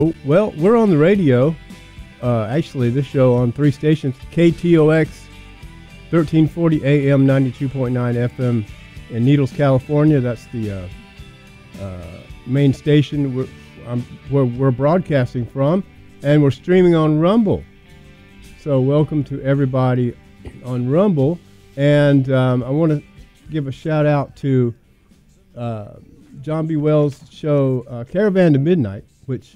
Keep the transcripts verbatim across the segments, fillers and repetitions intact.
Well, we're on the radio. Uh, actually, this show on three stations: K T O X, thirteen forty A M, ninety-two point nine F M in Needles, California. That's the uh, uh, main station we're, um, where we're broadcasting from, and we're streaming on Rumble. So, welcome to everybody on Rumble, and um, I want to give a shout out to uh, John B. Wells' show, uh, Caravan to Midnight, which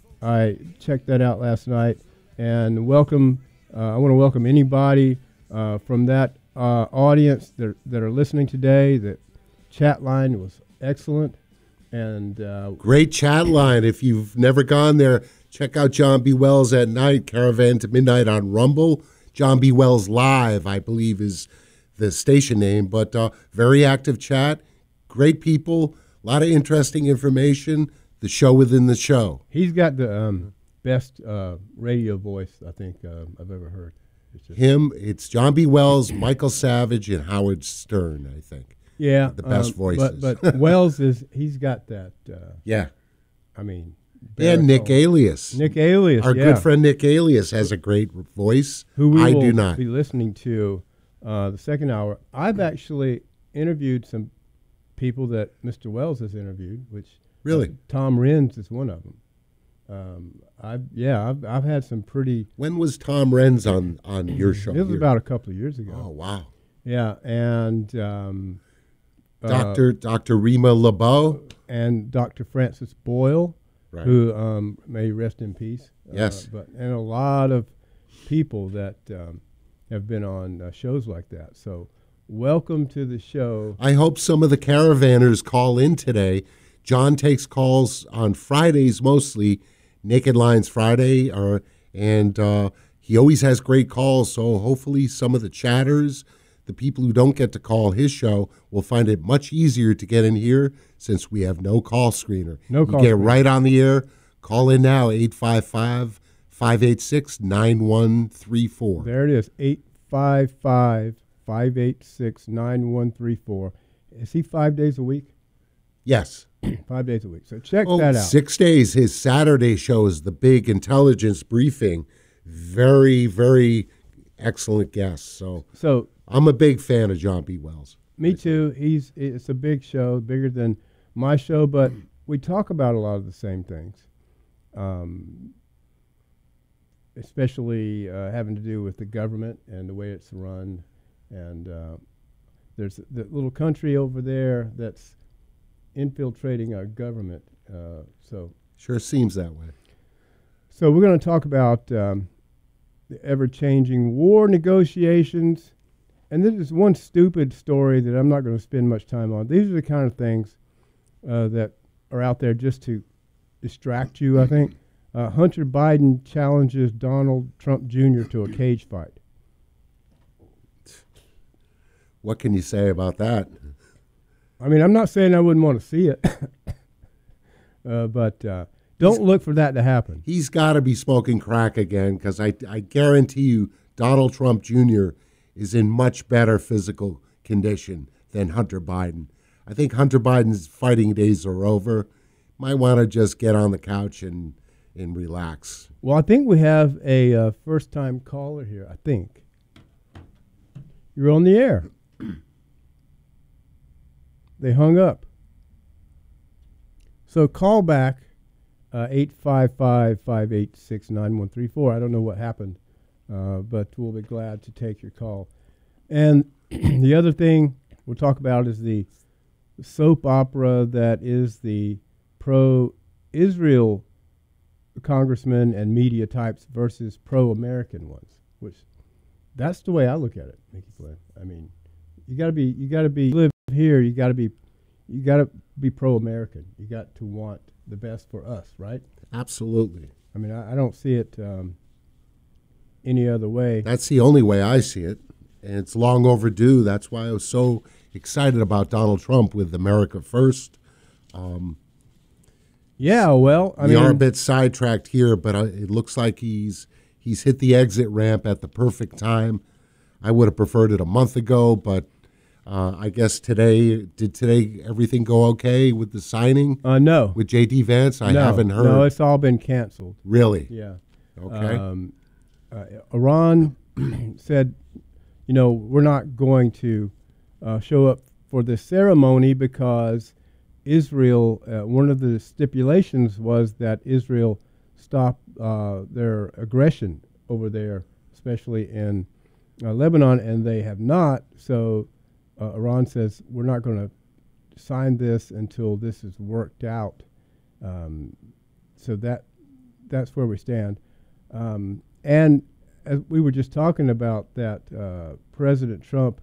I checked that out last night, and welcome. Uh, I want to welcome anybody uh, from that uh, audience that that are listening today. The chat line was excellent, and uh, great chat line. If you've never gone there, check out John B. Wells at Night, Caravan to Midnight on Rumble. John B. Wells Live, I believe, is the station name. But uh, very active chat, great people, a lot of interesting information. The show within the show. He's got the um, best uh, radio voice I think uh, I've ever heard. It's just Him, it's John B. Wells, Michael Savage, and Howard Stern, I think. Yeah. The best um, voices. But, but Wells, is he's got that. Uh, yeah. I mean. And Nick Alias. Nick Alias, Our yeah. good friend Nick Alias has a great voice. Who we I will do not. be listening to uh, the second hour. I've actually interviewed some people that Mister Wells has interviewed, which... Really? Uh, Tom Renz is one of them. Um, I've yeah, I've I've had some pretty. When was Tom Renz on, on your show? It was here? about a couple of years ago. Oh wow! Yeah, and um, Doctor Uh, Doctor Rima LeBeau and Doctor Francis Boyle, right. who um, may rest in peace. Yes, uh, but and a lot of people that um, have been on uh, shows like that. So welcome to the show. I hope some of the caravanners call in today. John takes calls on Fridays mostly, Naked Lines Friday, or, and uh, he always has great calls, so hopefully some of the chatters, the people who don't get to call his show, will find it much easier to get in here since we have no call screener. No call You get screener. right on the air, call in now, eight five five, five eight six, nine one three four. There it is, eight five five, five eight six, nine one three four. Is he five days a week? Yes. Five days a week. So check oh, that out. Six days. His Saturday show is the big intelligence briefing. Very, very excellent guest. So, so I'm a big fan of John B. Wells. Me too. He's it's a big show, bigger than my show, but we talk about a lot of the same things, um, especially uh, having to do with the government and the way it's run. And uh, there's the little country over there that's infiltrating our government. Uh, so sure seems that way. So we're going to talk about um, the ever-changing war negotiations, and this is one stupid story that I'm not going to spend much time on. These are the kind of things uh, that are out there just to distract you, I think. Uh, Hunter Biden challenges Donald Trump Junior to a cage fight. What can you say about that? I mean, I'm not saying I wouldn't want to see it, uh, but uh, don't he's, look for that to happen. He's got to be smoking crack again, because I, I guarantee you Donald Trump Junior is in much better physical condition than Hunter Biden. I think Hunter Biden's fighting days are over. Might want to just get on the couch and, and relax. Well, I think we have a uh, first-time caller here, I think. You're on the air. They hung up. So call back uh, eight five five, five eight six, nine one three four. I don't know what happened, uh, but we'll be glad to take your call. And the other thing we'll talk about is the soap opera that is the pro-Israel congressmen and media types versus pro-American ones, which that's the way I look at it, Mickey Flynn. I mean, you got to be, you got to be live here. You got to be, you got to be pro-American. You got to want the best for us, right? Absolutely. I mean, I, I don't see it um, any other way. That's the only way I see it, and it's long overdue. That's why I was so excited about Donald Trump with America First. Um, yeah, well, I we mean, are a bit sidetracked here, but uh, it looks like he's he's hit the exit ramp at the perfect time. I would have preferred it a month ago, but Uh, I guess today, did today everything go okay with the signing Uh, no, with J D Vance? I no, haven't heard. No, it's all been canceled. Really? Yeah. Okay. Um, uh, Iran said, you know, we're not going to uh, show up for the ceremony because Israel, uh, one of the stipulations was that Israel stop uh, their aggression over there, especially in uh, Lebanon, and they have not. So uh, Iran says we're not going to sign this until this is worked out. Um, so that that's where we stand. Um, and as we were just talking about that, uh, President Trump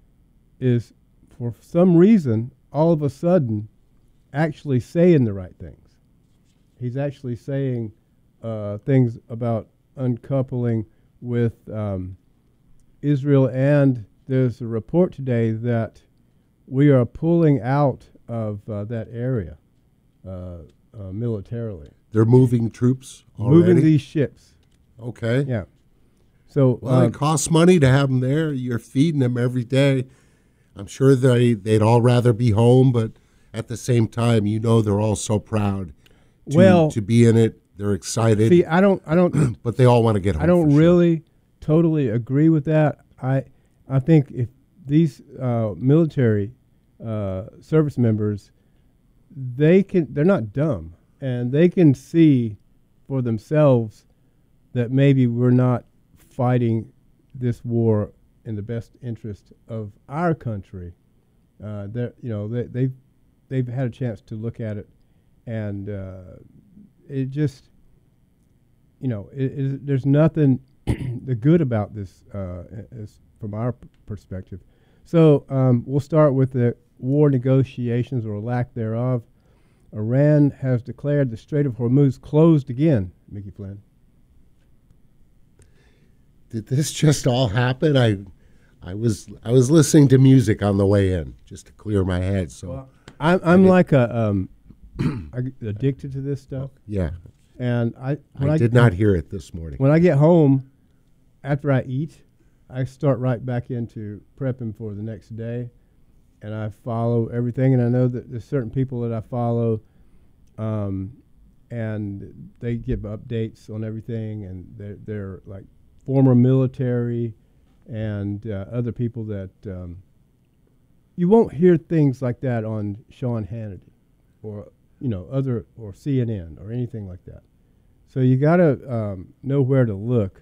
is, for some reason, all of a sudden, actually saying the right things. He's actually saying uh, things about uncoupling with um, Israel, and there's a report today that we are pulling out of uh, that area uh, uh, militarily. They're moving troops already? Moving these ships. Okay. Yeah. So Well, um, it costs money to have them there. You're feeding them every day. I'm sure they, they'd all rather be home, but at the same time, you know they're all so proud to, well, to be in it. They're excited. See, I don't, I don't, but they all want to get home. I don't for really totally agree with that. I, I think if these uh, military uh, service members, they can, they're not dumb, and they can see for themselves that maybe we're not fighting this war in the best interest of our country. Uh, they're, you know, they, they've they've had a chance to look at it, and uh, it just, you know, it, it, there's nothing the good about this uh, is from our p- perspective. So um, we'll start with the war negotiations or lack thereof. Iran has declared the Strait of Hormuz closed again. Mickey Flynn. Did this just all happen? I, I was I was listening to music on the way in just to clear my head. So Well, I'm I'm like a um, I get addicted to this stuff, yeah, and I when I, I did not hear it this morning. When I get home, after I eat, I start right back into prepping for the next day, and I follow everything. And I know that there's certain people that I follow, um, and they give updates on everything, and they're, they're like former military and uh, other people that um, you won't hear things like that on Sean Hannity or you know other or C N N or anything like that. So you got to um, know where to look.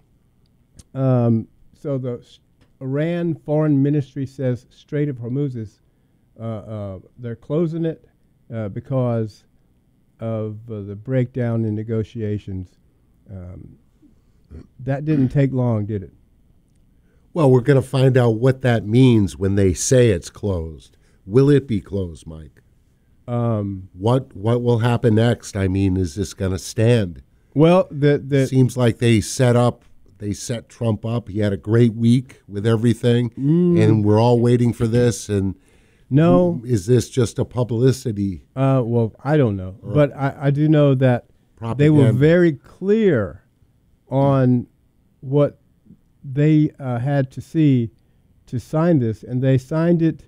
Um, so the S- Iran Foreign Ministry says Strait of Hormuz is uh, uh, they're closing it uh, because of uh, the breakdown in negotiations. Um, that didn't take long, did it? Well, we're going to find out what that means when they say it's closed. Will it be closed, Mike? Um, What what will happen next? I mean, is this going to stand? well, the the Seems like they set up, they set Trump up. He had a great week with everything, Mm. and we're all waiting for this. And no, is this just a publicity? uh, well, I don't know, but I, I do know that they were Propaganda. very clear on what they uh, had to see to sign this, and they signed it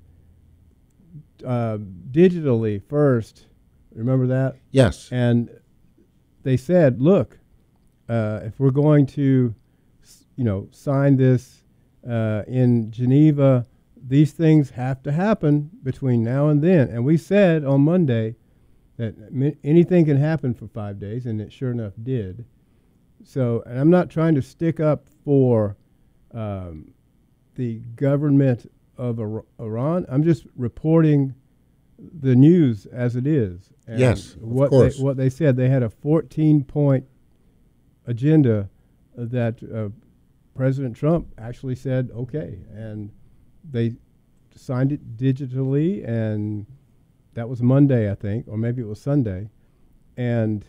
uh, digitally first. Remember that? Yes. And they said, "Look, uh, if we're going to, s- you know, sign this uh, in Geneva, these things have to happen between now and then." And we said on Monday that mi- anything can happen for five days, and it sure enough did. So, and I'm not trying to stick up for um, the government of Ir- Iran. I'm just reporting the news as it is. And Yes, of what course. They, what they said, they had a fourteen-point agenda that uh, President Trump actually said okay, and they signed it digitally, and that was Monday, I think, or maybe it was Sunday, and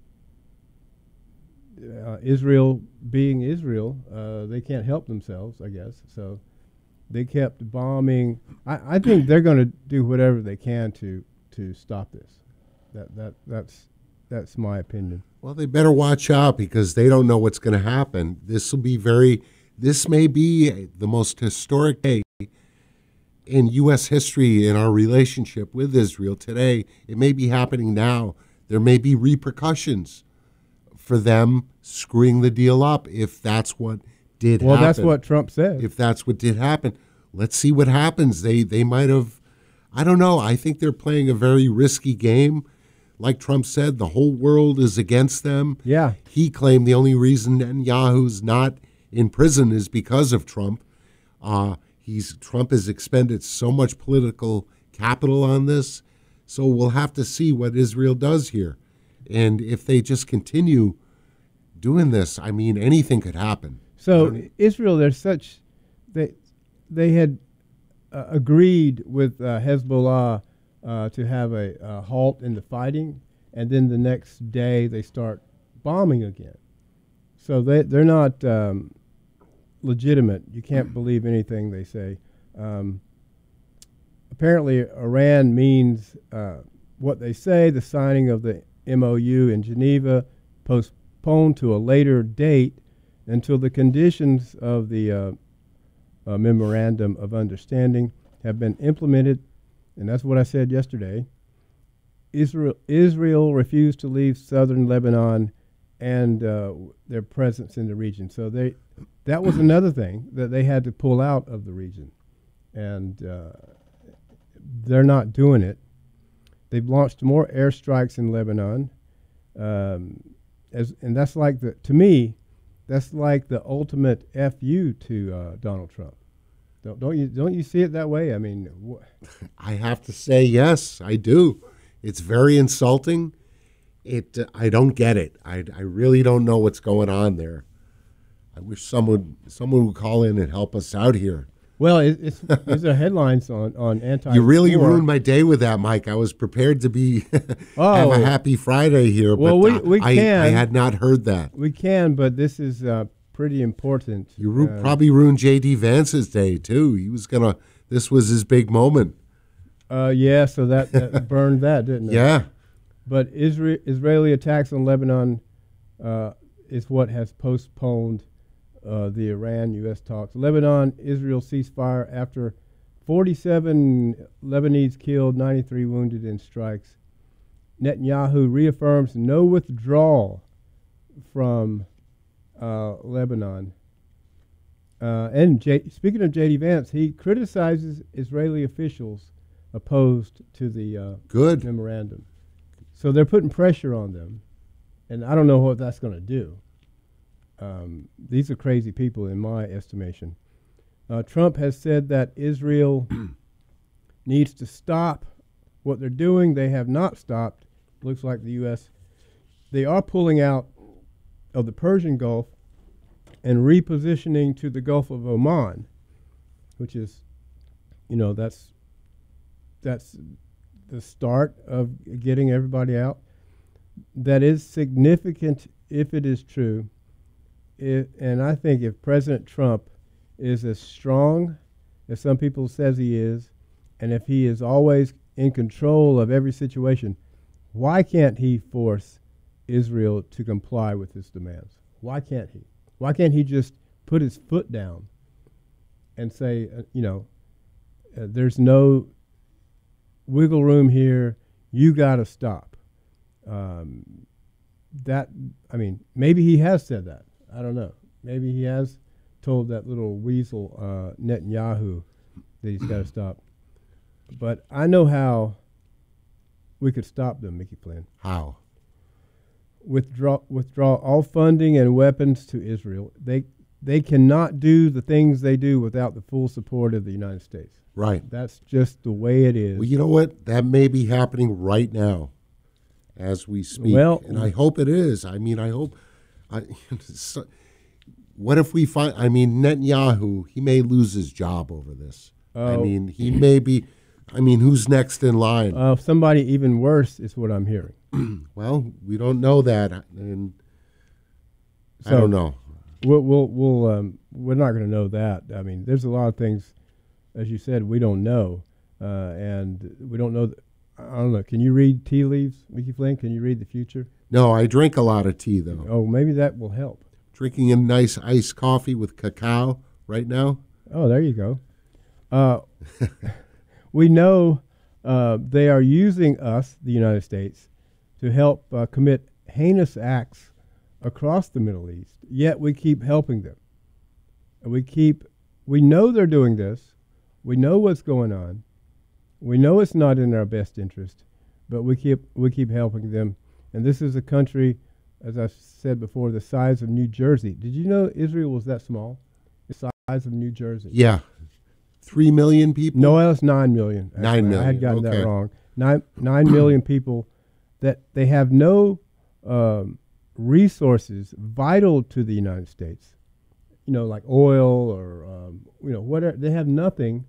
uh, Israel being Israel, uh, they can't help themselves, I guess. So they kept bombing. I, I think they're going to do whatever they can to to stop this. That that that's that's my opinion. Well, they better watch out because they don't know what's going to happen. This will be very. This may be the most historic day in U S history, in our relationship with Israel today, it may be happening now. There may be repercussions for them screwing the deal up if that's what did well, happen. Well, that's what Trump said. If that's what did happen. Let's see what happens. They they might have, I don't know. I think they're playing a very risky game. Like Trump said, the whole world is against them. Yeah. He claimed the only reason Netanyahu's not in prison is because of Trump. Uh, he's Trump has expended so much political capital on this. So we'll have to see what Israel does here. And if they just continue doing this, I mean, anything could happen. So Israel, they're such, they, they had uh, agreed with uh, Hezbollah uh, to have a, a halt in the fighting, and then the next day they start bombing again. So they, they're not um, legitimate. You can't believe anything they say. Um, apparently, Iran means uh, what they say. The signing of the M O U in Geneva postponed to a later date until the conditions of the uh, uh, Memorandum of Understanding have been implemented, and that's what I said yesterday. Israel, Israel refused to leave southern Lebanon and uh, their presence in the region. So they, that was another thing that they had to pull out of the region, and uh, they're not doing it. They've launched more airstrikes in Lebanon, um, as and that's like the to me, that's like the ultimate F U to uh, Donald Trump. Don't, don't you don't you see it that way? I mean, wh- I have to say yes, I do. It's very insulting. It uh, I don't get it. I, I really don't know what's going on there. I wish someone someone would call in and help us out here. Well, it, it's these are headlines on on anti. You really ruined my day with that, Mike. I was prepared to be oh, have a happy Friday here, well, but we, we I, can. I had not heard that. We can, but this is uh, pretty important. You ru- uh, probably ruined J D Vance's day too. He was gonna. This was his big moment. Uh, yeah, so that, that burned that, didn't it? Yeah. But Israel, Israeli attacks on Lebanon uh, is what has postponed uh, the Iran-U S talks. Lebanon, Israel ceasefire after forty-seven Lebanese killed, ninety-three wounded in strikes. Netanyahu reaffirms no withdrawal from uh, Lebanon. Uh, and J- speaking of J D Vance, he criticizes Israeli officials opposed to the uh, Good. memorandum. So they're putting pressure on them, and I don't know what that's going to do. Um, these are crazy people in my estimation. Uh, Trump has said that Israel needs to stop what they're doing. They have not stopped. Looks like the U S They are pulling out of the Persian Gulf and repositioning to the Gulf of Oman, which is, you know, that's that's the start of getting everybody out. That is significant if it is true. It, and I think if President Trump is as strong as some people says he is, and if he is always in control of every situation, why can't he force Israel to comply with his demands? Why can't he? Why can't he just put his foot down and say, uh, you know, uh, there's no wiggle room here, you got to stop. Um, that, I mean, maybe he has said that. I don't know. Maybe he has told that little weasel uh, Netanyahu that he's got to stop. But I know how we could stop them, Mickey Flynn. How? Withdraw, withdraw all funding and weapons to Israel. They they cannot do the things they do without the full support of the United States. Right. That's just the way it is. Well, you know what? That may be happening right now as we speak. Well, and I hope it is. I mean, I hope. I, so, what if we find, I mean, Netanyahu, he may lose his job over this. Oh. I mean, he may be, I mean, who's next in line? Uh, somebody even worse is what I'm hearing. Well, we don't know that. And So, I don't know. We'll, we'll, we'll um, we're not going to know that. I mean, there's a lot of things, as you said, we don't know, uh, and we don't know. Th- I don't know. Can you read tea leaves, Mickey Flynn? Can you read the future? No, I drink a lot of tea, though. Oh, maybe that will help. Drinking a nice iced coffee with cacao right now. Oh, there you go. Uh, we know uh, they are using us, the United States, to help uh, commit heinous acts across the Middle East. Yet we keep helping them. And we keep. We know they're doing this. We know what's going on. We know it's not in our best interest, but we keep we keep helping them. And this is a country, as I said before, the size of New Jersey. Did you know Israel was that small? The size of New Jersey. Yeah. Three million people? No, it was nine million. Actually. Nine million. I had gotten okay. that wrong. Nine, nine million people that they have no um, resources vital to the United States. You know, like oil or, um, you know, whatever. They have nothing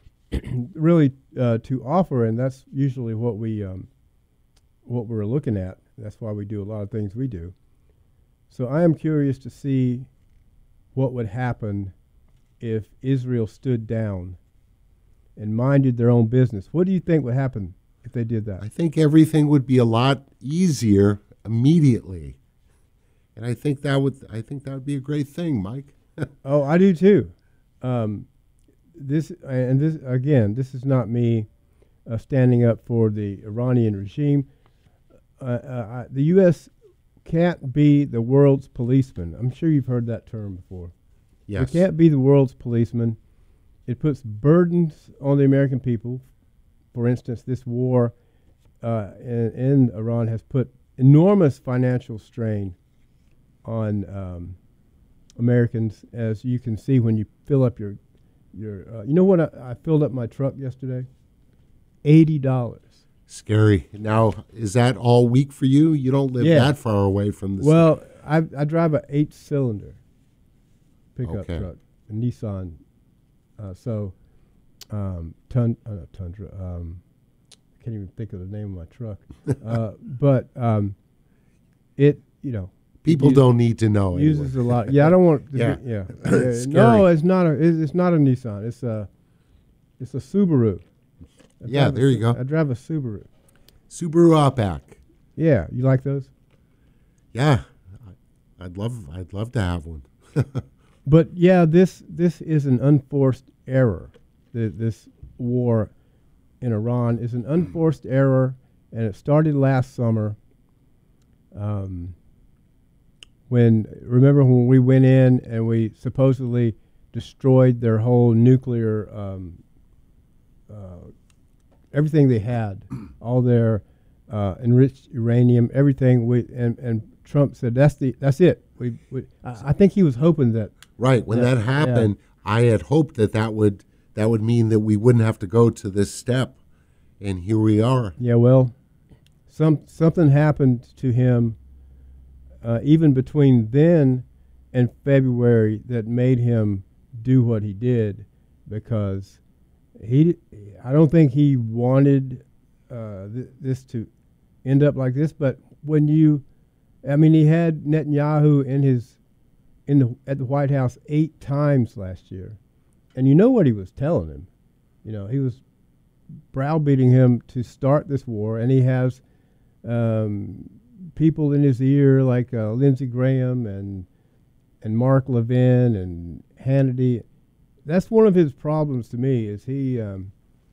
really uh, to offer, and that's usually what we um, what we're looking at. That's why we do a lot of things we do. So I am curious to see what would happen if Israel stood down and minded their own business. What do you think would happen if they did that? I think everything would be a lot easier immediately, and I think that would I think that would be a great thing, Mike. Oh, I do too. Um, This and this again. This is not me uh, standing up for the Iranian regime. Uh, uh, I, the U S can't be the world's policeman. I'm sure you've heard that term before. Yes. We can't be the world's policeman. It puts burdens on the American people. For instance, this war uh, in, in Iran has put enormous financial strain on um, Americans, as you can see when you fill up your Your, uh, you know what? I, I filled up my truck yesterday. Eighty dollars. Scary. Now, is that all week for you? You don't live Yeah. that far away from the. Well, I I drive a eight cylinder pickup Okay. truck, a Nissan. Uh, so, um, ton uh, not Tundra. Um, I can't even think of the name of my truck. uh, but um, it you know. People use- don't need to know. Uses anyway. a lot. Yeah, I don't want. To Yeah. be- yeah. Uh, Scary. no, it's not a. It's, it's not a Nissan. It's a. It's a Subaru. I Yeah, drive a there you Su- go. I drive a Subaru. Subaru Outback. Yeah, you like those? Yeah, I- I'd love. I'd love to have one. But yeah, this this is an unforced error. The, this war in Iran is an unforced error, and it started last summer. Um, when remember when we went in and we supposedly destroyed their whole nuclear um, uh, everything they had, all their uh, enriched uranium, everything. We and, and Trump said that's the that's it. We, we I, I think he was hoping that. Right. When Yeah, that happened, I had hoped that that would that would mean that we wouldn't have to go to this step, and here we are. Yeah, well, some something happened to him uh, even between then and February that made him do what he did, because he I don't think he wanted uh, th- this to end up like this. But when you, I mean, he had Netanyahu in his in the at the White House eight times last year, and you know what he was telling him. You know, he was browbeating him to start this war, and he has um, people in his ear like uh, Lindsey Graham and and Mark Levin and Hannity. That's one of his problems to me. Is he um,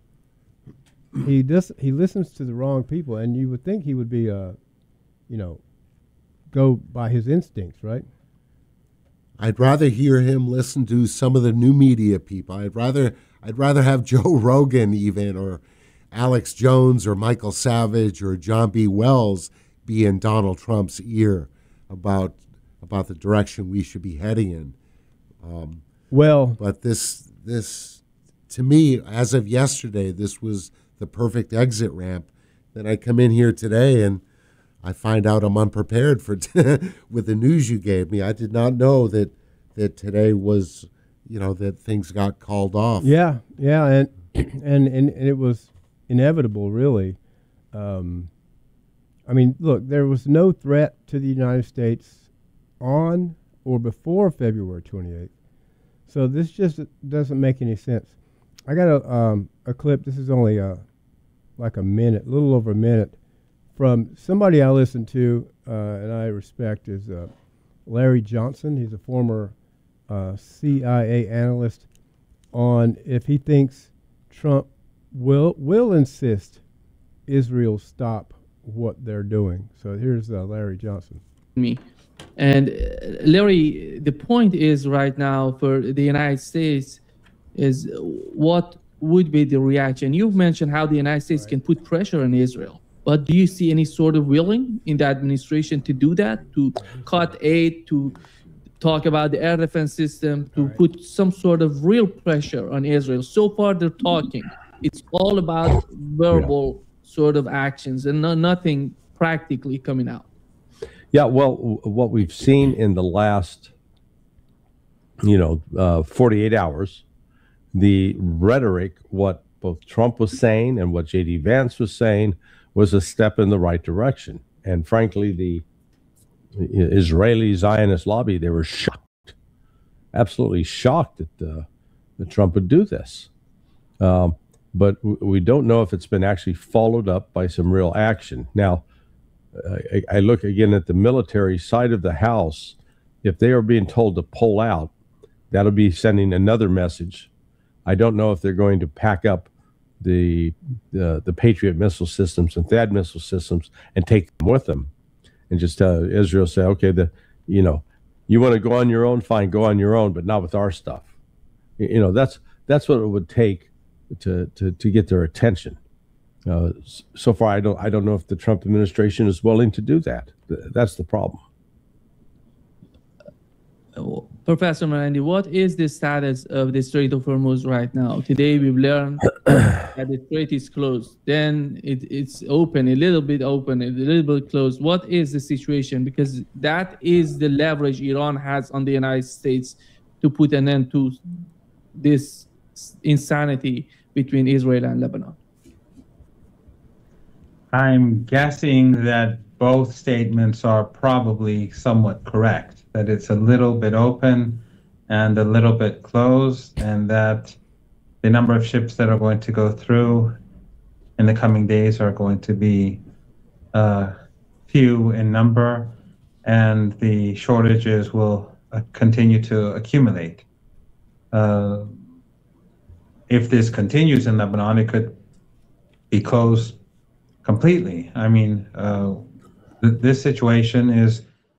he does he listens to the wrong people, and you would think he would be uh, you know, go by his instincts, right? I'd rather hear him listen to some of the new media people. I'd rather I'd rather have Joe Rogan even, or Alex Jones, or Michael Savage, or John B. Wells be in Donald Trump's ear about about the direction we should be heading in. Um, Well, but this this to me, as of yesterday, this was the perfect exit ramp. Then I come in here today and I find out I'm unprepared for t- with the news you gave me. I did not know that that today was, you know, that things got called off. yeah, yeah, and and and, and it was inevitable, really. Um, I mean, look, there was no threat to the United States on or before February twenty-eighth. So this just doesn't make any sense. I got a um, a clip. This is only uh like a minute, a little over a minute, from somebody I listen to uh, and I respect is uh, Larry Johnson. He's a former uh, C I A analyst. on if he thinks Trump will will insist Israel stop what they're doing. So here's uh, Larry Johnson. Me. And uh, Larry, the point is right now for the United States is what would be the reaction? You've mentioned how the United States right. can put pressure on Israel. But do you see any sort of willing in the administration to do that, to cut aid, to talk about the air defense system, to right. put some sort of real pressure on Israel? So far, they're talking. It's all about verbal yeah. sort of actions and no, nothing practically coming out. Yeah, well, what we've seen in the last, you know, uh, forty-eight hours, the rhetoric, what both Trump was saying and what J D Vance was saying, was a step in the right direction. And frankly, the Israeli Zionist lobby, they were shocked, absolutely shocked that, uh, that Trump would do this. Um, but we don't know if it's been actually followed up by some real action. Now, I, I look again at the military side of the house. If they are being told to pull out, that'll be sending another message. I don't know if they're going to pack up the uh, the Patriot missile systems and THAAD missile systems and take them with them, and just tell Israel, say, okay, the you know, you want to go on your own, fine, go on your own, but not with our stuff. You know, that's that's what it would take to to to get their attention. Uh, so far, I don't I don't know if the Trump administration is willing to do that. That's the problem. Professor Marandi, what is the status of the Strait of Hormuz right now? Today we've learned that the strait is closed. Then it, it's open, a little bit open, a little bit closed. What is the situation? Because that is the leverage Iran has on the United States to put an end to this insanity between Israel and Lebanon. I'm guessing that both statements are probably somewhat correct, that it's a little bit open and a little bit closed, and that the number of ships that are going to go through in the coming days are going to be uh, few in number, and the shortages will uh, continue to accumulate. Uh, if this continues in Lebanon, it could be closed completely. I mean, uh, th this situation is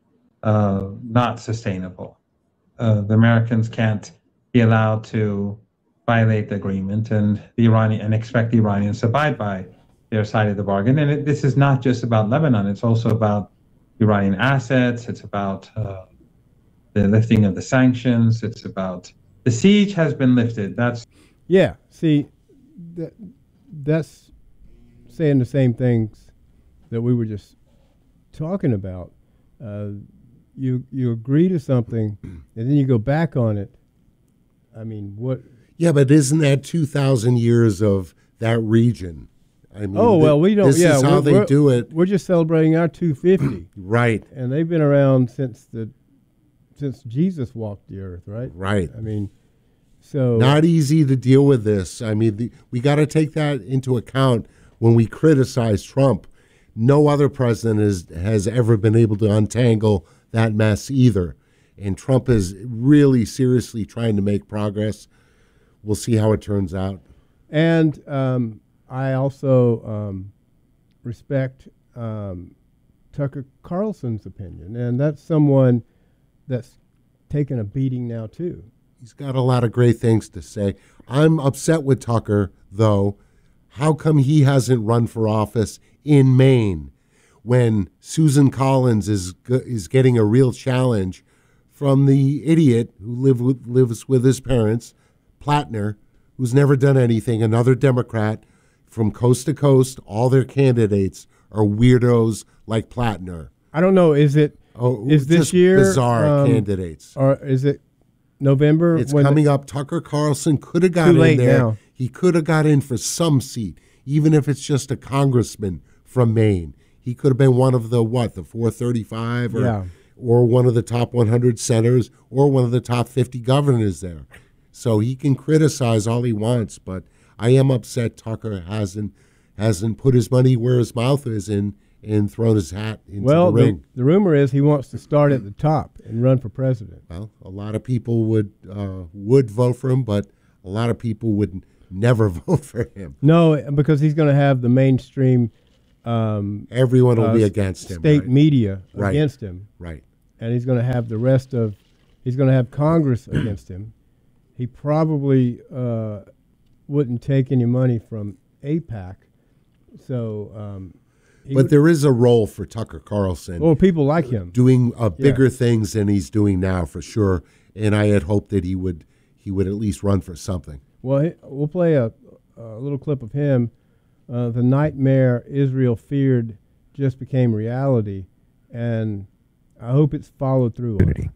uh, not sustainable. Uh, the Americans can't be allowed to violate the agreement and the Iranian and expect the Iranians to abide by their side of the bargain. And it, this is not just about Lebanon; it's also about Iranian assets. It's about uh, the lifting of the sanctions. It's about the siege has been lifted. That's yeah. See, that that's saying the same things that we were just talking about. Uh, you you agree to something, and then you go back on it. I mean, what? Yeah, but isn't that two thousand years of that region? I mean, oh well, we don't. This yeah, is how they do it. We're just celebrating our two fifty, right? And they've been around since the since Jesus walked the earth, right? Right. I mean, so not easy to deal with this. I mean, the, we got to take that into account when we criticize Trump. No other president is, has ever been able to untangle that mess either. And Trump is really seriously trying to make progress. We'll see how it turns out. And um, I also um, respect um, Tucker Carlson's opinion. And that's someone that's taken a beating now, too. He's got a lot of great things to say. I'm upset with Tucker, though. How come he hasn't run for office in Maine when Susan Collins is is getting a real challenge from the idiot who live with, lives with his parents, Plattner, who's never done anything, another Democrat from coast to coast? All their candidates are weirdos like Plattner. I don't know. Is it oh, is this year bizarre um, candidates, or is it November? It's coming up. Tucker Carlson could have got in there. Now. He could have got in for some seat, even if it's just a congressman from Maine. He could have been one of the, what, the four thirty-five or, yeah. or one of the top one hundred senators or one of the top fifty governors there. So he can criticize all he wants, but I am upset Tucker hasn't hasn't put his money where his mouth is and, and thrown his hat into well, the ring. The, the rumor is he wants to start at the top and run for president. Well, a lot of people would uh, would vote for him, but a lot of people would never vote for him. No, because he's going to have the mainstream um, Everyone will uh, be against him. state right? media Right. against him. Right. And he's going to have the rest of, he's going to have Congress against him. He probably uh, wouldn't take any money from AIPAC. So, um, he But would- there is a role for Tucker Carlson oh, people like him. doing uh, bigger things than he's doing now, for sure. And I had hoped that he would he would at least run for something. Well, he, we'll play a, a little clip of him. Uh, the nightmare Israel feared just became reality, and I hope it's followed through on.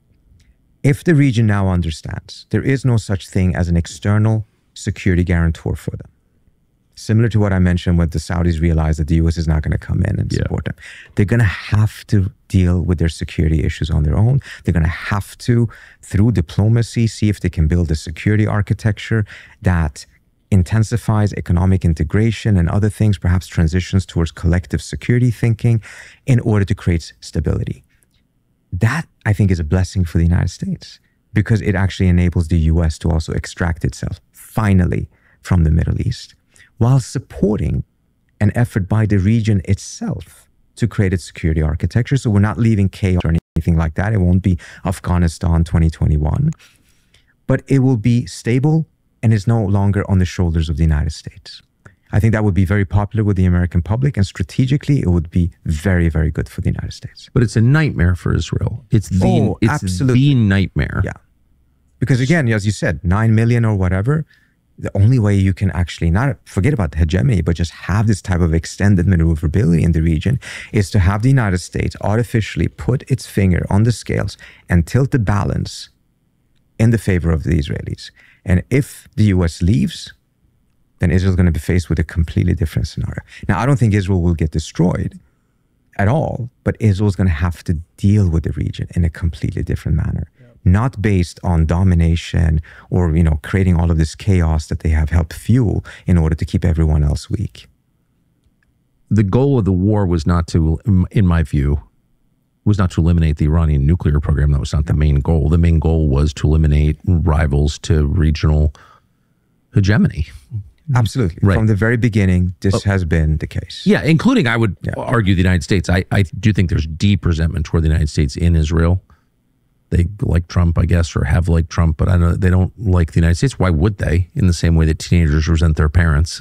If the region now understands there is no such thing as an external security guarantor for them, similar to what I mentioned when the Saudis realized that the U S is not going to come in and support them, they're going to have to deal with their security issues on their own. They're going to have to, through diplomacy, see if they can build a security architecture that intensifies economic integration and other things, perhaps transitions towards collective security thinking in order to create stability. That, I think, is a blessing for the United States because it actually enables the U S to also extract itself, finally, from the Middle East, while supporting an effort by the region itself to create its security architecture. So we're not leaving chaos or anything like that. It won't be Afghanistan twenty twenty-one, but it will be stable and is no longer on the shoulders of the United States. I think that would be very popular with the American public, and strategically, it would be very, very good for the United States. But it's a nightmare for Israel. It's the, Oh, it's absolutely. the nightmare. Yeah. Because again, as you said, nine million or whatever, the only way you can actually not forget about the hegemony, but just have this type of extended maneuverability in the region is to have the United States artificially put its finger on the scales and tilt the balance in the favor of the Israelis. And if the U S leaves, then Israel's going to be faced with a completely different scenario. Now, I don't think Israel will get destroyed at all, but Israel's going to have to deal with the region in a completely different manner. Not based on domination or, you know, creating all of this chaos that they have helped fuel in order to keep everyone else weak. The goal of the war was not to, in my view, was not to eliminate the Iranian nuclear program. That was not the main goal. The main goal was to eliminate rivals to regional hegemony. Absolutely. Right. From the very beginning, this Oh. has been the case. Yeah, including, I would Yeah. argue, the United States. I, I do think there's deep resentment toward the United States in Israel. They like Trump, I guess, or have liked Trump, but I know they don't like the United States. Why would they? In the same way that teenagers resent their parents.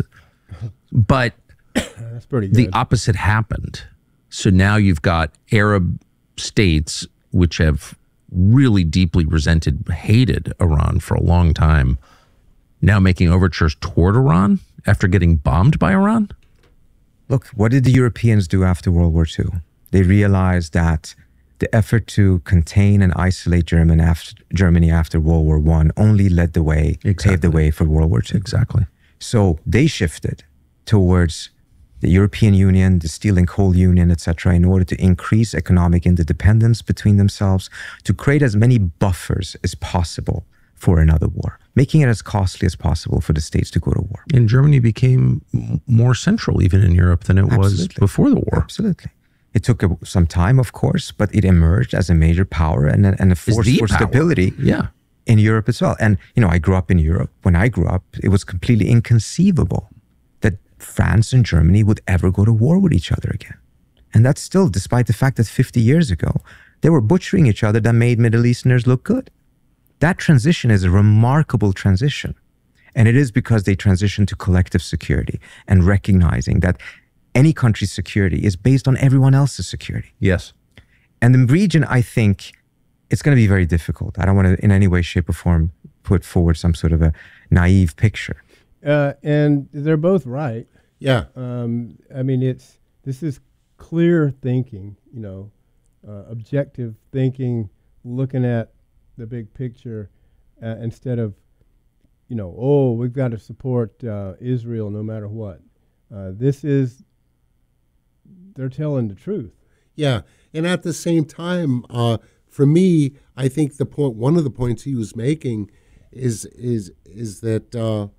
But That's pretty good. the opposite happened. So now you've got Arab states which have really deeply resented, hated Iran for a long time, now making overtures toward Iran after getting bombed by Iran. Look, what did the Europeans do after World War Two? They realized that the effort to contain and isolate German after, Germany after World War One only led the way, Exactly. paved the way for World War Two. Exactly. So they shifted towards the European Union, the Steel and Coal Union, et cetera, in order to increase economic interdependence between themselves, to create as many buffers as possible for another war, making it as costly as possible for the states to go to war. And Germany became m- more central even in Europe than it was Absolutely. before the war. Absolutely. It took a, some time, of course, but it emerged as a major power and a, and a force the for power. stability Yeah. in Europe as well. And, you know, I grew up in Europe. When I grew up, it was completely inconceivable that France and Germany would ever go to war with each other again. And that's still, despite the fact that fifty years ago, they were butchering each other that made Middle Easterners look good. That transition is a remarkable transition. And it is because they transitioned to collective security and recognizing that any country's security is based on everyone else's security. Yes. And the region, I think, it's going to be very difficult. I don't want to in any way, shape, or form put forward some sort of a naive picture. uh, and they're both right. Yeah. Um, I mean, it's this is clear thinking, you know, uh, objective thinking, looking at the big picture uh, instead of, you know, oh, we've got to support uh, Israel no matter what. Uh, this is, they're telling the truth. Yeah, and at the same time, uh, for me, I think the point, one of the points he was making, is is is that uh,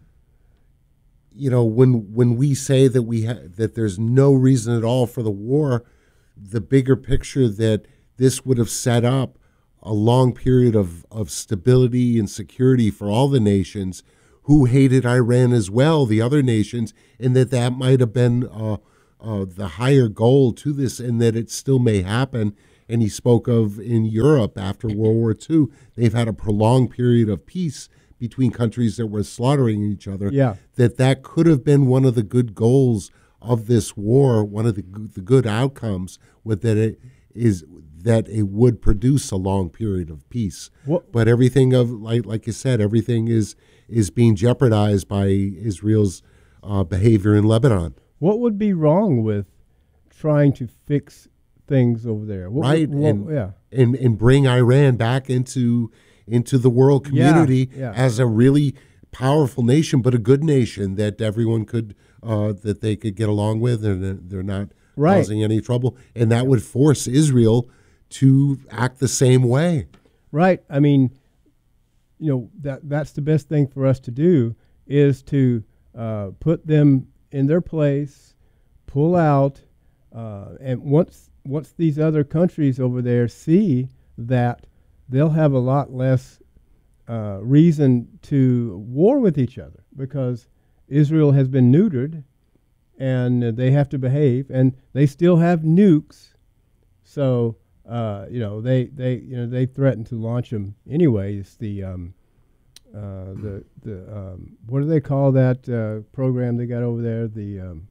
you know when when we say that we ha- that there's no reason at all for the war, the bigger picture that this would have set up a long period of, of stability and security for all the nations who hated Iran as well, the other nations, and that that might have been uh, uh, the higher goal to this, and that it still may happen. And he spoke of in Europe after World War Two, they've had a prolonged period of peace between countries that were slaughtering each other. Yeah. That that could have been one of the good goals of this war, one of the the good outcomes, with that it is that it would produce a long period of peace. What? But everything of like like you said, everything is is being jeopardized by Israel's uh, behavior in Lebanon. What would be wrong with trying to fix things over there? What, Right, what- and, yeah. and and bring Iran back into into the world community yeah. as a really powerful nation, but a good nation that everyone could uh, that they could get along with, and they're- they're not Right. causing any trouble, and that would force Israel to act the same way. Right. I mean, you know, that that's the best thing for us to do is to uh, put them in their place, pull out, uh, and once once these other countries over there see that, they'll have a lot less uh, reason to war with each other, because Israel has been neutered, and uh, they have to behave, and they still have nukes, so. Uh, you know, they, they you know they threatened to launch them anyway. It's the um, uh, the the um, what do they call that uh, program they got over there? The um,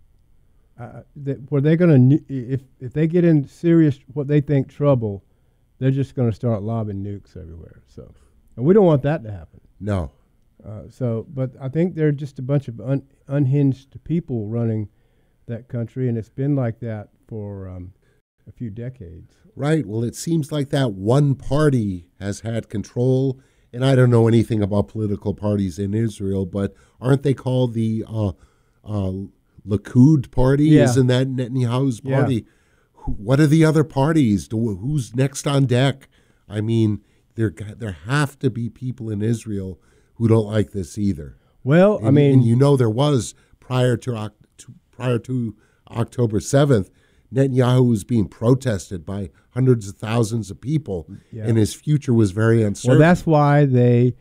uh, that, where they're going to if if they get in serious what they think trouble, they're just going to start lobbing nukes everywhere. So, and we don't want that to happen. No. Uh, so, but I think they're just a bunch of un, unhinged people running that country, and it's been like that for um, a few decades. Right. Well, it seems like that one party has had control, and I don't know anything about political parties in Israel, but aren't they called the uh, uh, Likud party? Yeah. Isn't that Netanyahu's Yeah. party? Who, what are the other parties? Do, who's next on deck? I mean, there there have to be people in Israel who don't like this either. Well, And, I mean, and you know there was prior to, Oc- to prior to October seventh. Netanyahu was being protested by hundreds of thousands of people, Yeah. and his future was very uncertain. well, that's why they,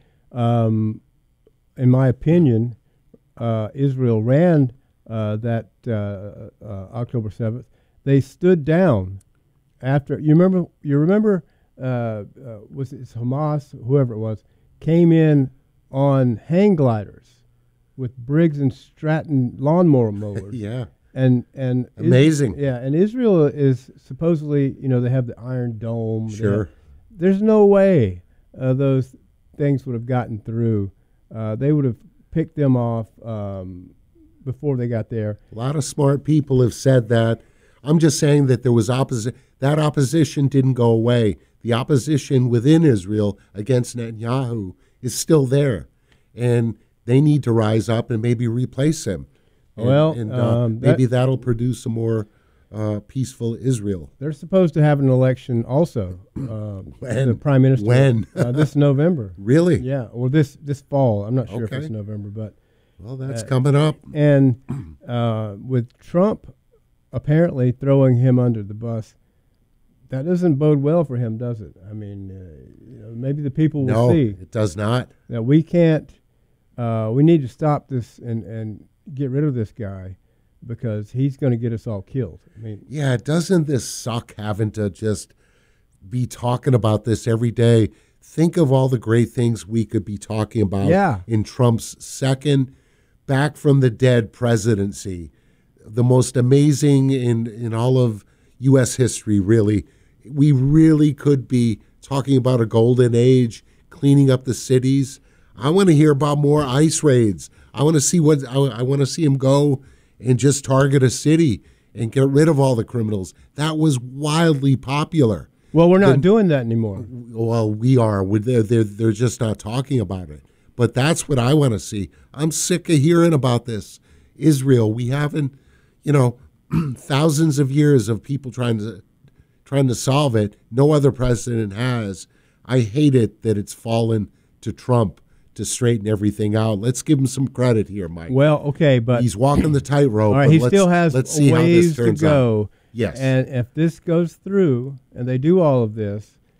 um, in my opinion, uh, Israel ran uh, that uh, uh, October seventh. They stood down after. You remember? You remember? Uh, uh, was it Hamas? Whoever it was came in on hang gliders with Briggs and Stratton lawnmower mowers. yeah, And and Is- Amazing. yeah, and Israel is supposedly, you know, they have the Iron Dome. They Sure. have- there's no way uh, those things would have gotten through. Uh, they would have picked them off um, before they got there. a lot of smart people have said that. I'm just saying that there was opposition. That opposition didn't go away. The opposition within Israel against Netanyahu is still there, and they need to rise up and maybe replace him. And, Well, and uh, um, maybe that- that'll produce a more uh, peaceful Israel. They're supposed to have an election also. Uh, When? The prime minister. When? uh, this November. Really? Yeah, or this this fall. I'm not sure if Okay. it's November, but Well, that's Uh, coming up. and uh, with Trump apparently throwing him under the bus, that doesn't bode well for him, does it? I mean, uh, you know, maybe the people will No, see it does not. that we can't. Uh, we need to stop this and and get rid of this guy because he's going to get us all killed. I mean, Yeah, doesn't this suck having to just be talking about this every day? Think of all the great things we could be talking about Yeah. in Trump's second back from the dead presidency. The most amazing in, in all of U S history, really. We really could be talking about a golden age, cleaning up the cities. I want to hear about more ICE raids. I want to see what I, I want to see him go and just target a city and get rid of all the criminals. That was wildly popular. well, we're not The- doing that anymore. Well, we are. We're, they're, they're, they're just not talking about it. But that's what I want to see. I'm sick of hearing about this. Israel, we haven't, you know, thousands of years of people trying to trying to solve it. No other president has. I hate it that it's fallen to Trump to straighten everything out. Let's give him some credit here, Mike. Well, okay, but He's walking the tightrope. all right, but he let's- still has let's see how this ways to turns out. go. Yes. And if this goes through and they do all of this,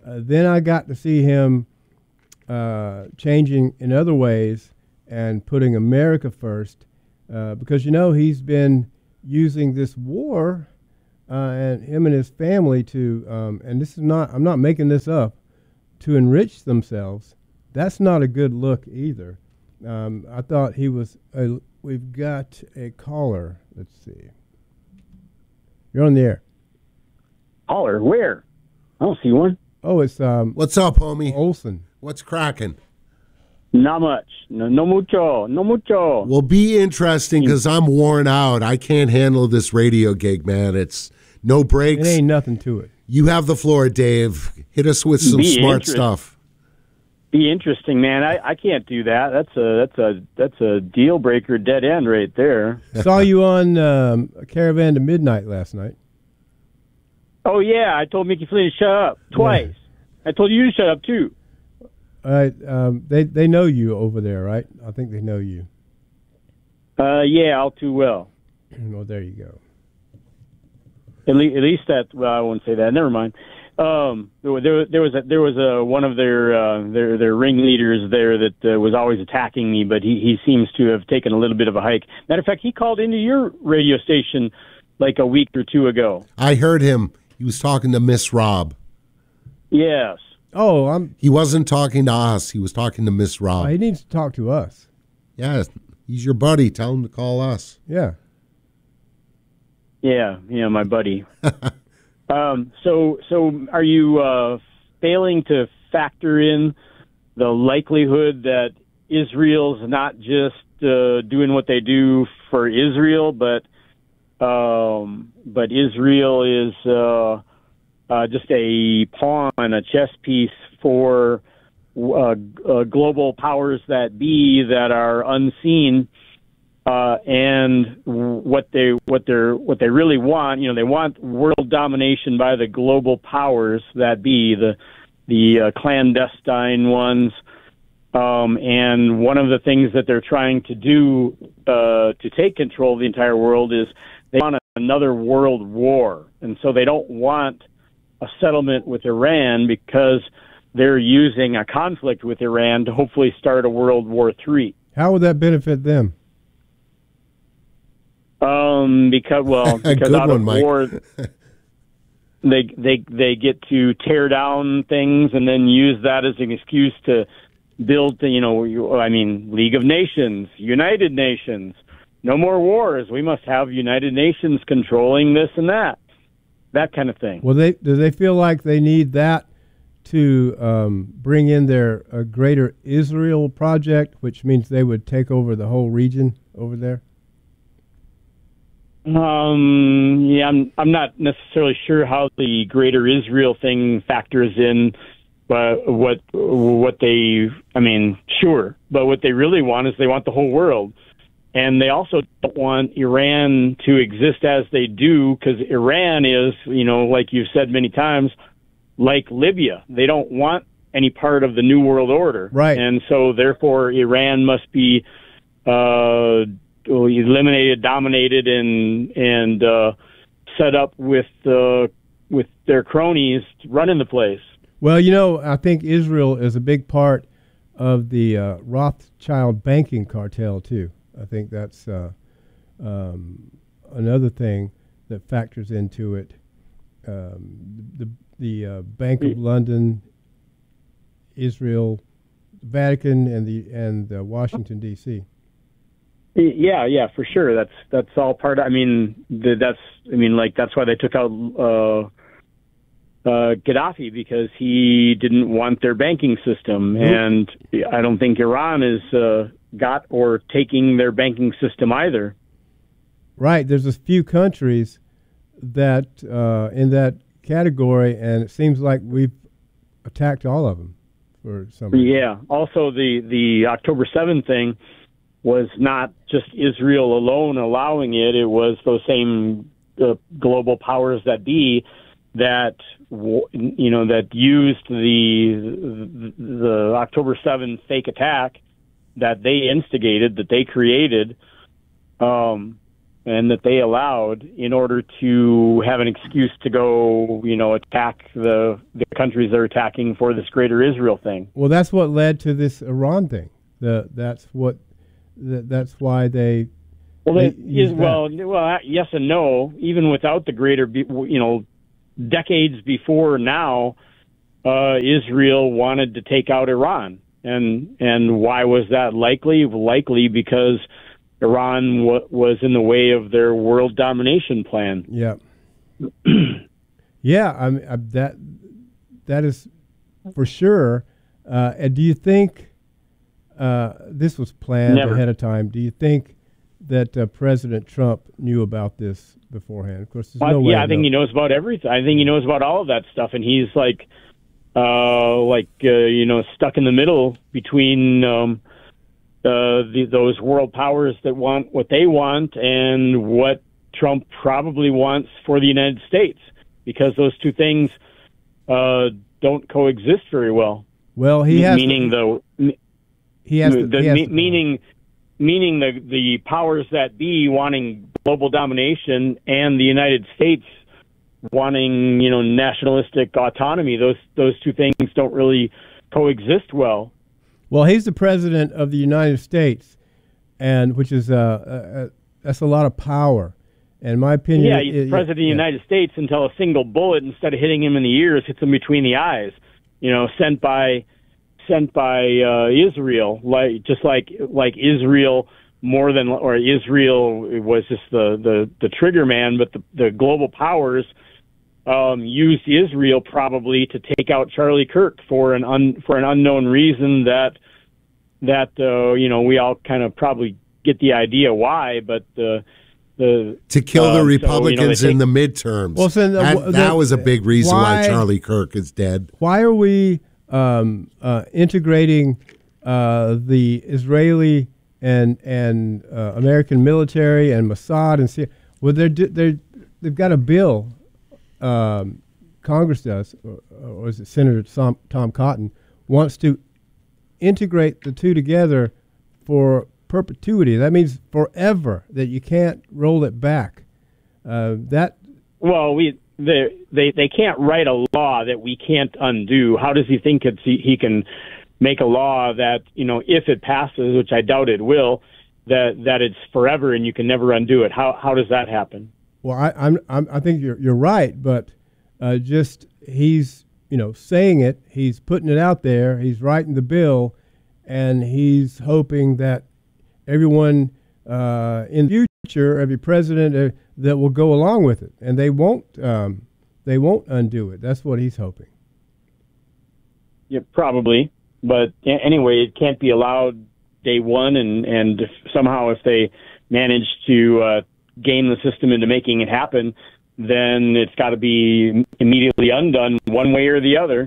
Uh, then I got to see him uh, changing in other ways and putting America first, uh, because, you know, he's been using this war uh, and him and his family to, um, and this is not, I'm not making this up, to enrich themselves. That's not a good look either. Um, I thought he was, a, we've got a caller. Let's see. You're on the air. Caller, where? I don't see one. Oh, it's um. What's up, homie? Olson. What's cracking? Not much. No, no mucho. No mucho. Well, be interesting because I'm worn out. I can't handle this radio gig, man. It's no breaks. It ain't nothing to it. You have the floor, Dave. Hit us with some Be smart interest- stuff. Be interesting, man. I, I can't do that. That's a that's a that's a deal breaker, dead end right there. Saw you on um, a Caravan to Midnight last night. Oh yeah, I told Mickey Flynn to shut up twice. Yeah. I told you to shut up too. Uh, um, they they know you over there, right? I think they know you. Uh, yeah, all too well. Well, there you go. At, le- at least that. Well, I won't say that. Never mind. Um, there, there, there was a, there was a one of their uh, their their ringleaders there that uh, was always attacking me, but he he seems to have taken a little bit of a hike. Matter of fact, he called into your radio station like a week or two ago. I heard him. He was talking to Miss Rob. Yes. Oh, I'm. He wasn't talking to us. He was talking to Miss Rob. Oh, he needs to talk to us. Yeah, he's your buddy. Tell him to call us. Yeah. Yeah, yeah, my buddy. um, so, so are you uh, failing to factor in the likelihood that Israel's not just uh, doing what they do for Israel, but um, but Israel is uh, uh, just a pawn, a chess piece for uh, uh, global powers that be that are unseen. Uh, and what they what they what they really want, you know, they want world domination by the global powers that be the the uh, clandestine ones. Um, and one of the things that they're trying to do uh, to take control of the entire world is they want another world war, and so they don't want a settlement with Iran because they're using a conflict with Iran to hopefully start a World War Three. How would that benefit them? Um, because well, because Good out one, of Mike. war, they they they get to tear down things and then use that as an excuse to build. You know, you- I mean, League of Nations, United Nations, no more wars. We must have United Nations controlling this and that, that kind of thing. Well, they do they feel like they need that to um, bring in their uh, greater Israel project, which means they would take over the whole region over there? Um, yeah, I'm I'm not necessarily sure how the Greater Israel thing factors in, but what what they, I mean, sure, but what they really want is they want the whole world, and they also don't want Iran to exist as they do, because Iran is, you know, like you've said many times, like Libya. They don't want any part of the New World Order, Right. And so therefore Iran must be uh eliminated, dominated, and and uh, set up with uh, with their cronies running the place. Well, you know, I think Israel is a big part of the uh, Rothschild banking cartel too. I think that's uh, um, another thing that factors into it. Um, the the uh, Bank of London, Israel, Vatican, and the and uh, Washington D C Yeah, yeah, for sure. That's that's all part of, I mean, the, that's I mean, like that's why they took out uh, uh, Gaddafi, because he didn't want their banking system, and I don't think Iran has uh, got or taking their banking system either. Right. There's a few countries that uh, in that category, and it seems like we've attacked all of them for some reason. Yeah. Also, the the October seventh thing was not just Israel alone allowing it. It was those same uh, global powers that be that, you know, that used the, the October seventh fake attack that they instigated, that they created, um, and that they allowed in order to have an excuse to go, you know, attack the the countries they're attacking for this Greater Israel thing. Well, that's what led to this Iran thing. The that's what the, that's why they. Well, they they, is, well, well, yes and no. Even without the Greater, you know, decades before now, uh, Israel wanted to take out Iran, and and why was that likely? Likely because Iran w- was in the way of their world domination plan. Yeah. yeah, I mean, uh, that that is for sure. Uh, and do you think uh, this was planned Never. ahead of time? Do you think that uh, President Trump knew about this beforehand? Of course, there's well, no way. Yeah, I think know. he knows about everything. I think he knows about all of that stuff, and he's like, uh, like uh, you know, stuck in the middle between. Um, Uh, the, those world powers that want what they want and what Trump probably wants for the United States, because those two things uh, don't coexist very well. Well, he has meaning to, the he has the, to, he has me, to, meaning meaning the the powers that be wanting global domination and the United States wanting, you know, nationalistic autonomy. Those those two things don't really coexist well. Well, he's the president of the United States, and which is uh, uh, that's a lot of power. And my opinion, yeah, he's it, president of the yeah. United States until a single bullet, instead of hitting him in the ears, hits him between the eyes. You know, sent by sent by uh, Israel, like just like like Israel more than or Israel was just the the, the trigger man, but the, the global powers um, used Israel probably to take out Charlie Kirk for an un, for an unknown reason that that uh, you know we all kind of probably get the idea why, but the the to kill um, the so, Republicans you know, in the midterms. Well, so the, that, the, that was a big reason why, why Charlie Kirk is dead. Why are we um, uh, integrating uh, the Israeli and and uh, American military and Mossad and Syria? Well, they're they they've got a bill. Um, Congress does, or, or is it Senator Tom, Tom Cotton, wants to integrate the two together for perpetuity. That means forever, that you can't roll it back. Uh, that well, we they, they they can't write a law that we can't undo. How does he think it's, he, he can make a law that, you know, if it passes, which I doubt it will, that that it's forever and you can never undo it? How how does that happen? Well, I, I'm, I'm, I think you're, you're right, but uh, just he's, you know, saying it, he's putting it out there, he's writing the bill, and he's hoping that everyone uh, in the future, every president uh, that will go along with it, and they won't, um, they won't undo it. That's what he's hoping. Yeah, probably, but anyway, it can't be allowed day one, and and if somehow if they manage to uh, game the system into making it happen, then it's got to be immediately undone one way or the other.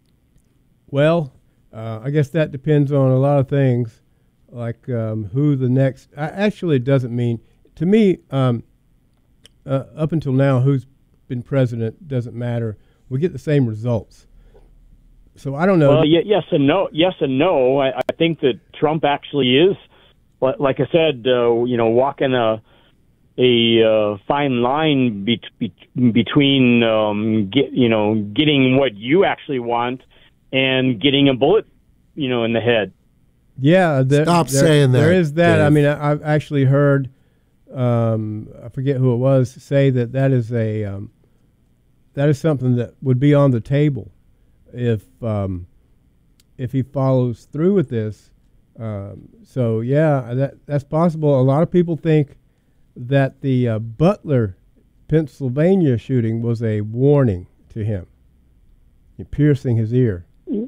Well, uh, I guess that depends on a lot of things, like um, who the next. Actually, it doesn't mean to me. Um, uh, up until now, who's been president doesn't matter. We get the same results. So I don't know. Well, y- yes and no. Yes and no. I, I think that Trump actually is, like I said, uh, you know, walking a a uh, fine line be- be- between, um, get, you know, getting what you actually want and getting a bullet, you know, in the head. Yeah, there, Stop there, saying that. There is that. Dave. I mean, I, I've actually heard, um, I forget who it was, say that that is a um, that is something that would be on the table if um, if he follows through with this. Um, so yeah, that that's possible. A lot of people think that the uh, Butler, Pennsylvania shooting was a warning to him, piercing his ear.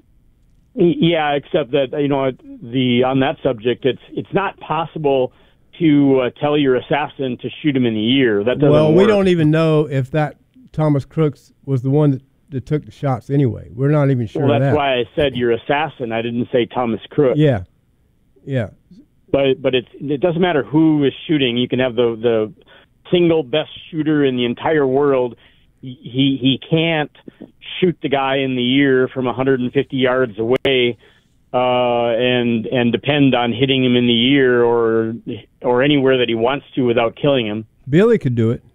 Yeah, except that, you know, the on that subject, it's it's not possible to uh, tell your assassin to shoot him in the ear. That doesn't Well, work. we don't even know if that Thomas Crooks was the one that, that took the shots anyway. We're not even sure Well, of that's that. why I said your assassin. I didn't say Thomas Crook. Yeah, yeah. But but it's it doesn't matter who is shooting. You can have the the single best shooter in the entire world. He he can't shoot the guy in the ear from one hundred fifty yards away, uh, and and depend on hitting him in the ear or or anywhere that he wants to without killing him. Billy could do it.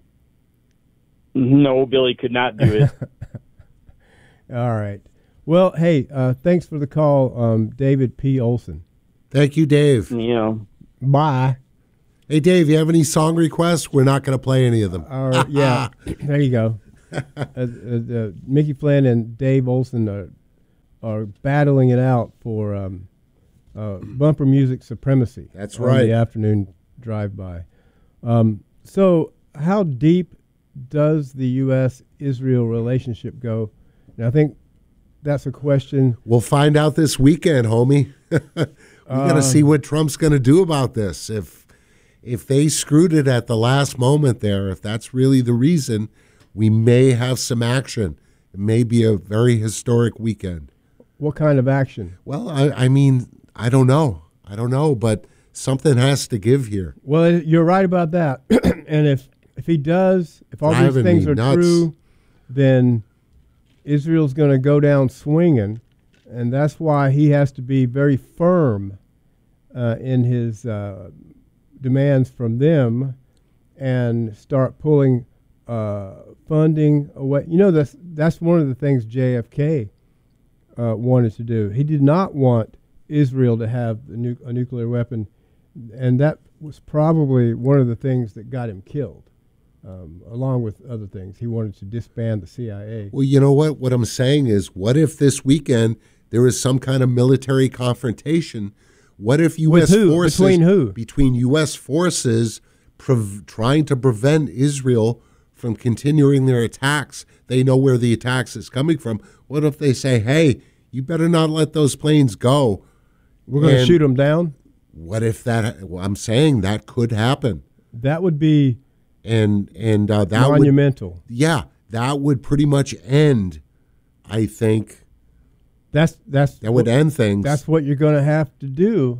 No, Billy could not do it. All right. Well, hey, uh, thanks for the call, um, David P. Olson. Thank you, Dave. You know. Bye. Hey, Dave, you have any song requests? We're not going to play any of them. All right, yeah, there you go. Uh, uh, uh, Mickey Flynn and Dave Olson are, are battling it out for um, uh, bumper music supremacy. That's on right. The afternoon drive-by. Um, so how deep does the U S Israel relationship go? And I think that's a question. We'll find out this weekend, homie. we got to Um, see what Trump's going to do about this. If if they screwed it at the last moment there, if that's really the reason, we may have some action. It may be a very historic weekend. What kind of action? Well, I, I mean, I don't know. I don't know, but something has to give here. Well, you're right about that. And if if he does, if all these Driving things me are nuts. true, then Israel's going to go down swinging, and that's why he has to be very firm uh, in his uh, demands from them and start pulling uh, funding away. You know, that's that's one of the things J F K uh, wanted to do. He did not want Israel to have the nu- a nuclear weapon, and that was probably one of the things that got him killed, um, along with other things. He wanted to disband the C I A. Well, you know what? What I'm saying is, what if this weekend there is some kind of military confrontation? What if U S With who? forces Between who? between U S forces prov- trying to prevent Israel from continuing their attacks? They know where the attacks is coming from. What if they say, "Hey, you better not let those planes go. We're going to And shoot them down"? What if that? Well, I'm saying that could happen, That would be and and uh, that would monumental. yeah, that would pretty much end. I think That's that's that would end things. That's what you're going to have to do.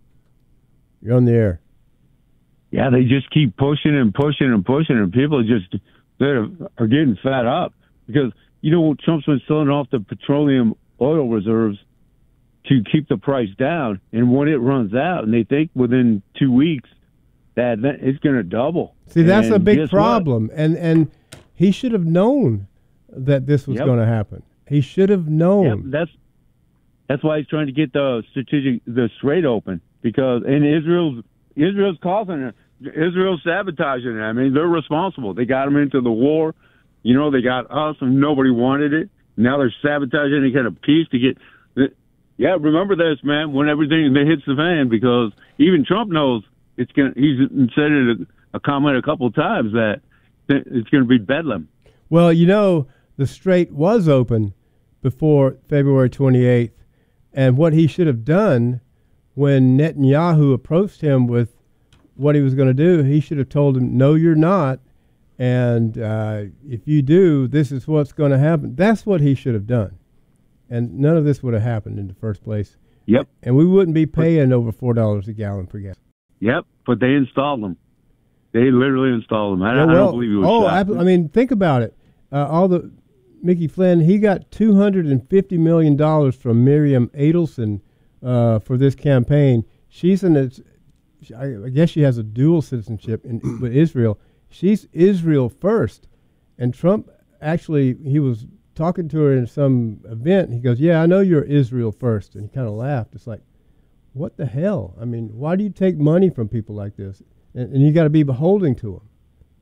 You're on the air. Yeah, they just keep pushing and pushing and pushing, and people just they're, are getting fed up because you know Trump's been selling off the petroleum oil reserves to keep the price down, and when it runs out, and they think within two weeks that it's going to double. See, that's And a big guess what? problem, and and he should have known that this was Yep. going to happen. He should have known. Yep, that's that's why he's trying to get the strategic the Strait open because and Israel's Israel's causing it. Israel's sabotaging it. I mean, they're responsible. They got them into the war. You know, they got us, and nobody wanted it. Now they're sabotaging any kind of peace to get. Yeah, remember this, man. When everything that hits the fan, because even Trump knows it's going. He's said it a, a comment a couple of times that it's going to be bedlam. Well, you know, the Strait was open before February twenty-eighth, and what he should have done when Netanyahu approached him with what he was going to do, he should have told him, "No, you're not, and uh, if you do, this is what's going to happen." That's what he should have done, and none of this would have happened in the first place. Yep. And we wouldn't be paying over four dollars a gallon for gas. Yep, but they installed them. They literally installed them. I, Yeah, I well, don't believe it was oh, shot. I, I mean, think about it. Uh, all the Mickey Flynn, he got two hundred fifty million dollars from Miriam Adelson uh, for this campaign. She's in a, I guess she has a dual citizenship in, with Israel. She's Israel first. And Trump actually, he was talking to her in some event. And he goes, "Yeah, I know you're Israel first." And he kind of laughed. It's like, what the hell? I mean, why do you take money from people like this? And, and you got to be beholden to them.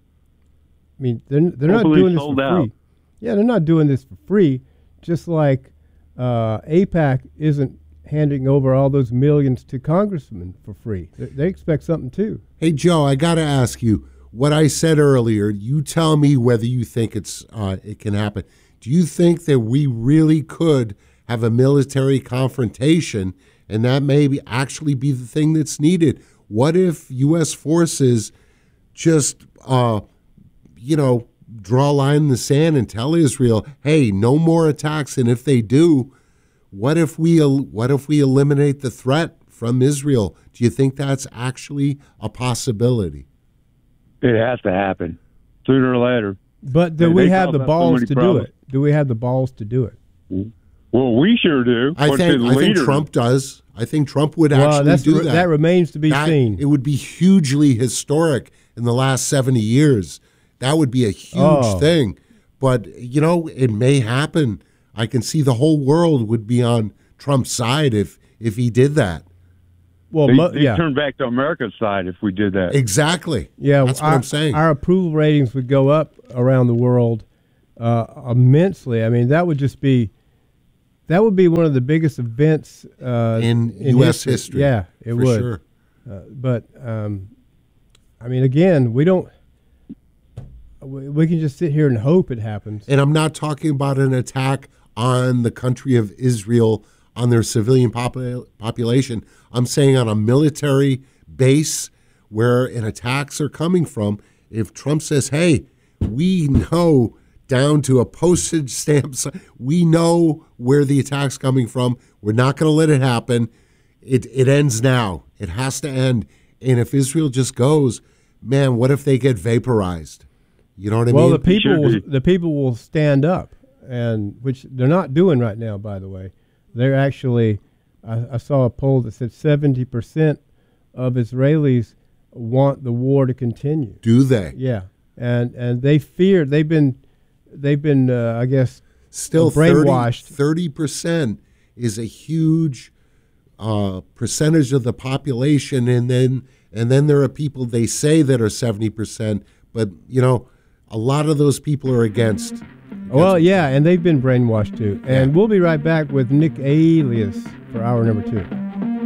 I mean, they're, they're not Hopefully doing this for sold free. out. Yeah, they're not doing this for free. Just like uh, AIPAC isn't handing over all those millions to congressmen for free. They, they expect something too. Hey, Joe, I got to ask you what I said earlier. You tell me whether you think it's uh, it can happen. Do you think that we really could have a military confrontation, and that may be actually be the thing that's needed? What if U S forces just, uh, you know, draw a line in the sand and tell Israel, "Hey, no more attacks," and if they do, what if we what if we eliminate the threat from Israel? Do you think that's actually a possibility? It has to happen sooner or later. But do They- we they have cause the us so balls many to problems. do it? Do we have the balls to do it? Well, we sure do. I But think the I think leaders- Trump does. I think Trump would Well, actually that's do re- that. that remains to be That- seen. It would be hugely historic. in the last seventy years. That would be a huge Oh. thing. But, you know, it may happen. I can see the whole world would be on Trump's side if, if he did that. Well, They, mo- they yeah, turn back to America's side if we did that. Exactly. yeah. That's what our, I'm saying. Our approval ratings would go up around the world uh, immensely. I mean, that would just be that would be one of the biggest events uh, in, U S history. Yeah, it for would. sure. Uh, but um, I mean, again, we don't. We, we can just sit here and hope it happens. And I'm not talking about an attack on the country of Israel, on their civilian popul- population. I'm saying on a military base where an attacks are coming from. If Trump says, hey, we know down to a postage stamp, si- we know where the attack's coming from. We're not going to let it happen. It, it ends now. It has to end. And if Israel just goes, man, what if they get vaporized? You know what I well, mean? the people Sure will, do. the people will stand up, and which they're not doing right now. By the way, they're actually. I, I saw a poll that said seventy percent of Israelis want the war to continue. Do they? Yeah, and and they fear they've been they've been uh, I guess Still brainwashed. thirty percent is a huge uh, percentage of the population, and then and then there are people they say that are seventy percent, but you know, a lot of those people are against. Well, yeah, and they've been brainwashed too. And we'll be right back with Nick Alias for hour number two.